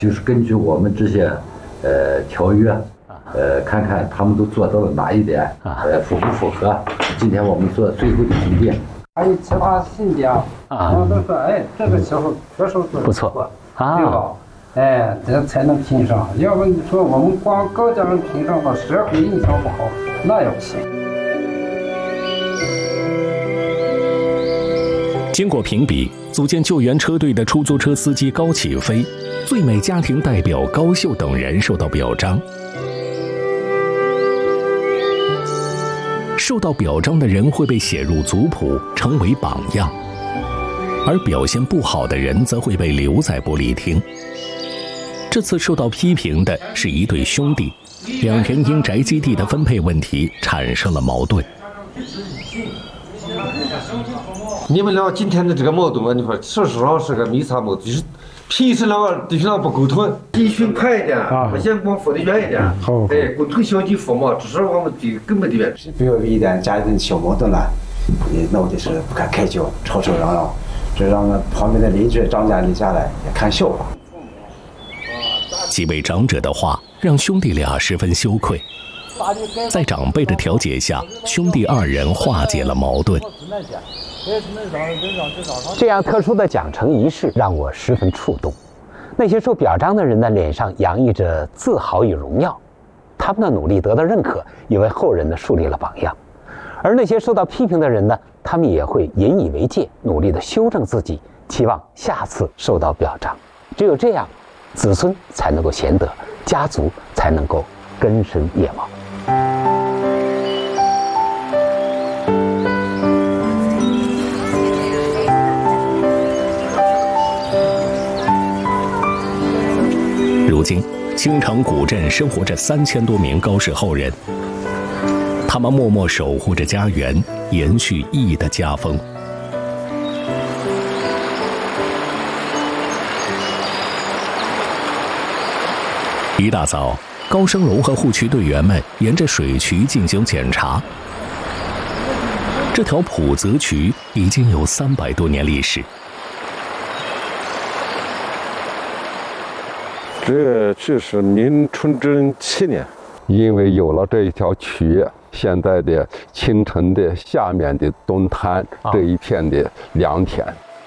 就是根据我们这些条约，看看他们都做到了哪一点，符不符合？今天我们做最后的评定。还有其他细节我都说，这个时候确实是不错最好，这才能评上。要不你说我们光高家人评上了，社会印象不好，那也不行。 经过评比，组建救援车队的出租车司机高启飞、最美家庭代表高秀等人受到表彰。受到表彰的人会被写入族谱，成为榜样，而表现不好的人则会被留在玻璃厅。这次受到批评的是一对兄弟，两人因宅基地的分配问题产生了矛盾。 你们俩今天的这个矛盾啊，你说事实上是个没啥矛盾，就是平时两个弟兄俩不沟通，地训快一点，把眼光放得远一点。好，共同消极负嘛，这是我们的根本的原则。 比如一旦家庭小矛盾了，你闹的是不可开交，吵吵嚷嚷，这让旁边的邻居张家李家来也看笑话。 几位长者的话让兄弟俩十分羞愧，在长辈的调解下，兄弟二人化解了矛盾。 这样特殊的奖惩仪式让我十分触动。那些受表彰的人的脸上洋溢着自豪与荣耀，他们的努力得到认可，也为后人树立了榜样。而那些受到批评的人呢，他们也会引以为戒，努力地修正自己，期望下次受到表彰。只有这样，子孙才能够贤德，家族才能够根深叶茂。 如今，青城古镇生活着3000多名高氏后人，他们默默守护着家园，延续义的家风。一大早，高生荣和护渠队员们沿着水渠进行检查。这条普泽渠已经有300多年历史。 这是明崇祯7年，因为有了这一条渠，现在的青城的下面的东滩这一片的良田。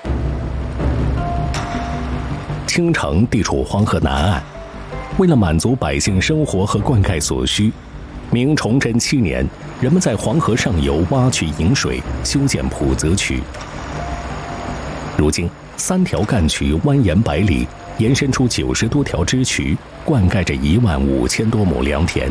青城地处黄河南岸，为了满足百姓生活和灌溉所需，明崇祯7年，人们在黄河上游挖渠引水，修建普泽渠。如今，3条干渠蜿蜒百里，延伸出90多条支渠，灌溉着15000多亩良田。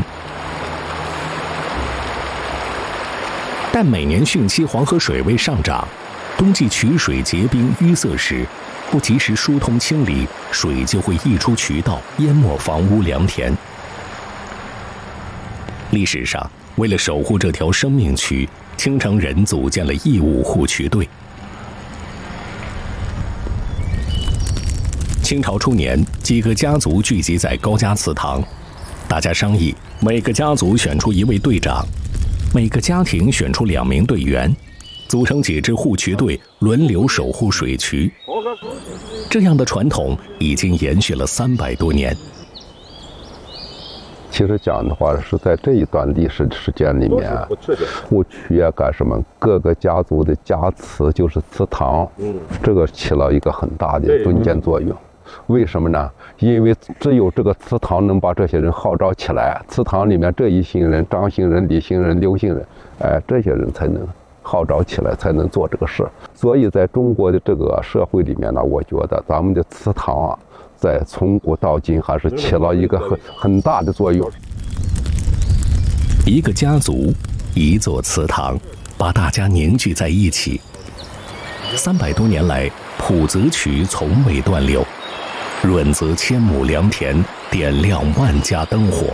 但每年汛期黄河水位上涨，冬季渠水结冰淤塞时，不及时疏通清理，水就会溢出渠道，淹没房屋良田。历史上，为了守护这条生命渠，青城人组建了义务护渠队。清朝初年，几个家族聚集在高家祠堂，大家商议，每个家族选出1位队长，每个家庭选出2名队员，组成几支护渠队，轮流守护水渠。这样的传统已经延续了300多年。 其实讲的话是在这一段历史时间里面，护渠啊干什么？各个家族的家祠就是祠堂，这个起了一个很大的中坚作用。为什么呢？因为只有这个祠堂能把这些人号召起来，祠堂里面这一行人、张行人、李行人、刘行人，这些人才能号召起来，才能做这个事。所以在中国的这个社会里面呢，我觉得咱们的祠堂啊，在从古到今还是起了一个很大的作用。 一个家族，一座祠堂，把大家凝聚在一起。300多年来，普泽渠从未断流，润泽1000亩良田，点亮万家灯火。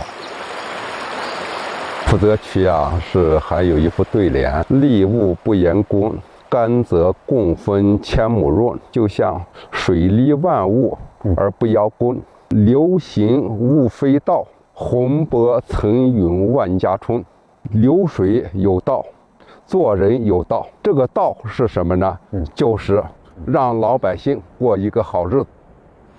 普泽渠啊，还有一副对联：利物不言功，甘则共分1000亩润。就像水利万物而不邀功，流行物非道，洪博层云万家春。流水有道，做人有道。这个道是什么呢？就是让老百姓过一个好日子。